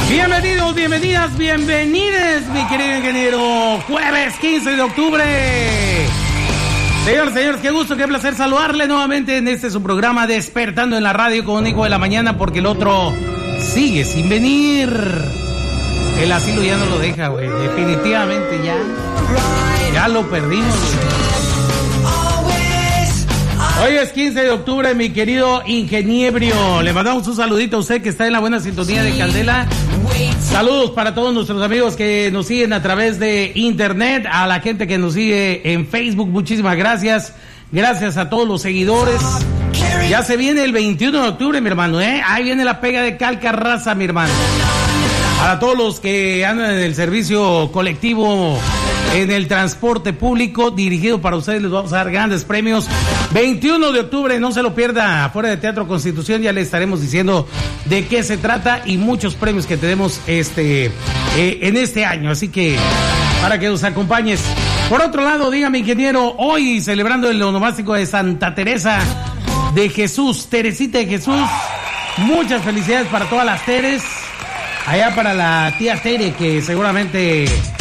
Bienvenidos, bienvenidas, bienvenides, mi querido ingeniero. Jueves 15 de octubre. Señores, qué gusto, qué placer saludarle nuevamente en este su programa Despertando en la Radio con un hijo de la mañana, porque el otro sigue sin venir. El asilo ya no lo deja, güey. Definitivamente ya lo perdimos, güey. Hoy es 15 de octubre, mi querido ingeniebrio. Le mandamos un saludito a usted que está en la buena sintonía de Candela. Saludos para todos nuestros amigos que nos siguen a través de internet, a la gente que nos sigue en Facebook, muchísimas gracias. Gracias a todos los seguidores. Ya se viene el 21 de octubre, mi hermano, ¿eh? Ahí viene la pega de Calcarraza, mi hermano. Para todos los que andan en el servicio colectivo, en el transporte público, dirigido para ustedes, les vamos a dar grandes premios. 21 de octubre, no se lo pierda, afuera de Teatro Constitución, ya le estaremos diciendo de qué se trata y muchos premios que tenemos en este año, así que para que nos acompañes. Por otro lado, dígame, ingeniero, hoy celebrando el onomástico de Santa Teresa de Jesús, Teresita de Jesús, muchas felicidades para todas las Teres. Allá para la tía Tere, que seguramente